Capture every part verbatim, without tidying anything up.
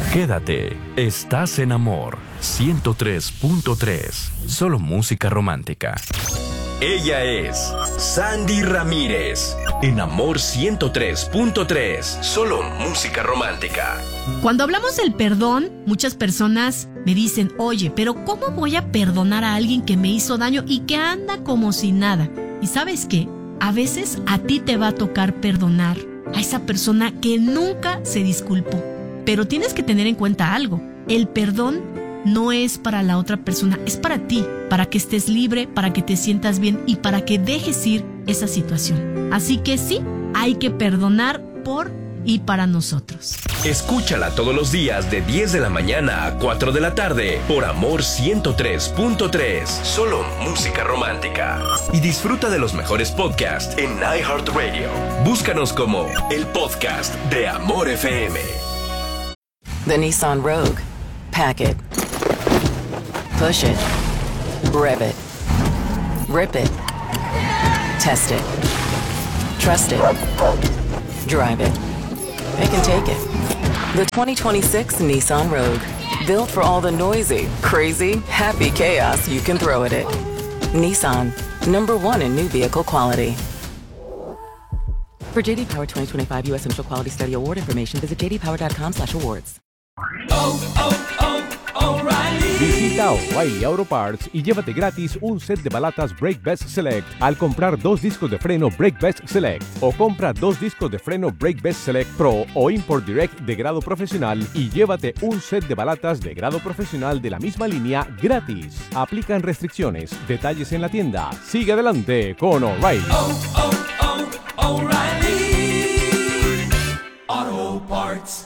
Quédate, estás en Amor ciento tres punto tres, solo música romántica. Ella es Sandy Ramírez, en Amor ciento tres punto tres, solo música romántica. Cuando hablamos del perdón, muchas personas me dicen, oye, pero ¿cómo voy a perdonar a alguien que me hizo daño y que anda como si nada? ¿Y sabes qué? A veces a ti te va a tocar perdonar a esa persona que nunca se disculpó. Pero tienes que tener en cuenta algo. El perdón no es para la otra persona, es para ti, para que estés libre, para que te sientas bien y para que dejes ir esa situación. Así que sí, hay que perdonar por y para nosotros. Escúchala todos los días de diez de la mañana a cuatro de la tarde por Amor ciento tres punto tres, solo música romántica. Y disfruta de los mejores podcasts en iHeartRadio. Búscanos como el podcast de Amor F M. The Nissan Rogue. Pack it. Push it. Rev it. Rip it. Test it. Trust it. Drive it. It can take it. The twenty twenty-six Nissan Rogue. Built for all the noisy, crazy, happy chaos you can throw at it. Nissan. Number one in new vehicle quality. For J D Power twenty twenty-five U S Initial Quality Study Award information, visit j d power dot com slash awards. Oh, oh, oh, O'Reilly. Visita O'Reilly Auto Parts y llévate gratis un set de balatas Brake Best Select al comprar dos discos de freno Brake Best Select, o compra dos discos de freno Brake Best Select Pro o Import Direct de grado profesional y llévate un set de balatas de grado profesional de la misma línea gratis. Aplican restricciones. Detalles en la tienda. Sigue adelante con O'Reilly. Oh, oh, oh, O'Reilly Auto Parts.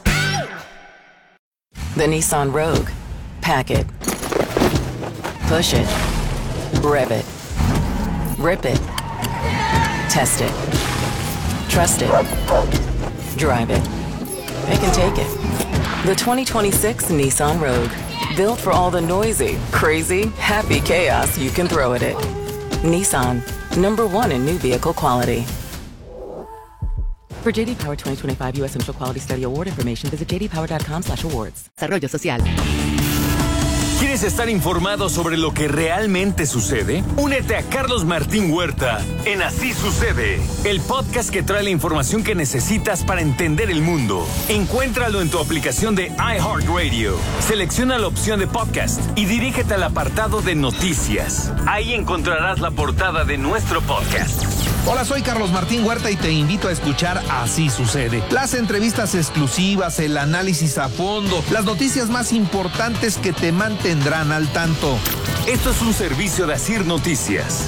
The Nissan Rogue. Pack it. Push it. Rev it. Rip it. Test it. Trust it. Drive it. It can take it. The twenty twenty-six Nissan Rogue. Built for all the noisy, crazy, happy chaos you can throw at it. Nissan. Number one in new vehicle quality. For J D Power twenty twenty-five U S Initial Quality Study Award information, visit j d power dot com slash awards. Desarrollo social. ¿Quieres estar informado sobre lo que realmente sucede? Únete a Carlos Martín Huerta en Así Sucede, el podcast que trae la información que necesitas para entender el mundo. Encuéntralo en tu aplicación de iHeartRadio. Selecciona la opción de podcast y dirígete al apartado de noticias. Ahí encontrarás la portada de nuestro podcast. Hola, soy Carlos Martín Huerta y te invito a escuchar Así Sucede. Las entrevistas exclusivas, el análisis a fondo, las noticias más importantes que te mantendrán al tanto. Esto es un servicio de Asir Noticias.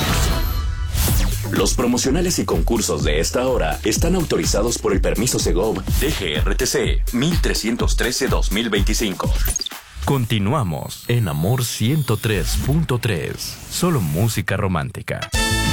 Los promocionales y concursos de esta hora están autorizados por el permiso Segov D G R T C mil trescientos trece dos mil veinticinco. Continuamos en Amor ciento tres punto tres, solo música romántica.